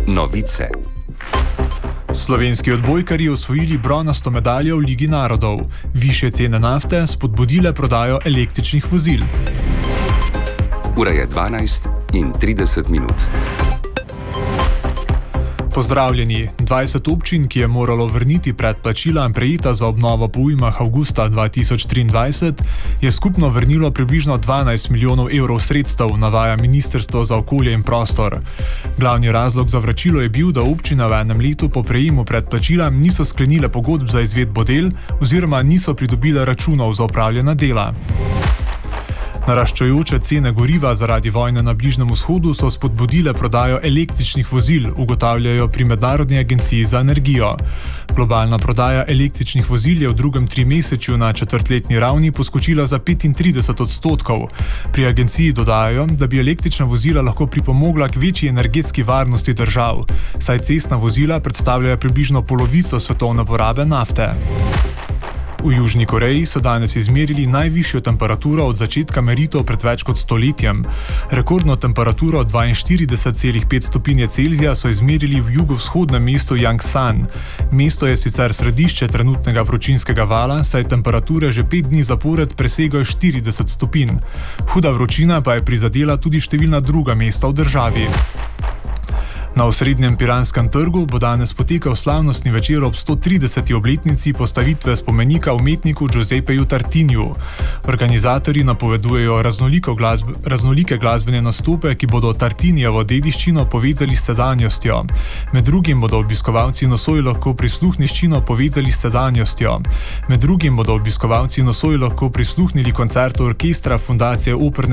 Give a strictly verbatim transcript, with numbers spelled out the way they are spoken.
Novice. Slovenski odbojkarji osvojili bronasto medaljo v Ligi narodov. Višje cene nafte spodbudile prodajo električnih vozil. Ura je dvanajst in trideset minut. Pozdravljeni. dvajset občin, ki je moralo vrniti predplačila prejeta za obnovo po ujmah avgusta dva tisoč triindvajset, je skupno vrnilo približno dvanajst milijonov evrov sredstev, navaja Ministrstvo za okolje in prostor. Glavni razlog za vračilo je bil, da občina v enem letu po prejemu predplačila niso sklenile pogodb za izvedbo del oziroma niso pridobile računov za opravljena dela. Naraščajoče cene goriva zaradi vojne na Bližnjem vzhodu so spodbudile prodajo električnih vozil, ugotavljajo pri Mednarodni agenciji za energijo. Globalna prodaja električnih vozil je v drugem trimesečju na četrtletni ravni poskočila za petintrideset odstotkov. Pri agenciji dodajajo, da bi električna vozila lahko pripomogla k večji energetski varnosti držav, saj cestna vozila predstavljajo približno polovico svetovne porabe nafte. V Južni Koreji so danes izmerili najvišjo temperaturo od začetka meritev pred več kot stoletjem. Rekordno temperaturo dvainštirideset celih pet stopinje Celzija so izmerili v jugovzhodnem mestu Yangsan. Mesto je sicer središče trenutnega vročinskega vala, saj temperature že pet dni zapored presegajo štirideset stopinj. Huda vročina pa je prizadela tudi številna druga mesta v državi. Na osrednjem Piranskem trgu bo danes potekal slavnostni večer ob sto trideseti obletnici postavitve spomenika umetniku Giuseppeju Tartiniju. Organizatorji napovedujejo raznoliko glasbe, raznolike glasbene nastope, ki bodo Tartinijevo dediščino povezali s sedanjostjo. Med drugim bodo obiskovalci nosoj lahko prisluhneščino povezali s sedanjostjo. Med drugim bodo obiskovalci nosoj lahko prisluhnili koncertu orkestra Fundacije opernega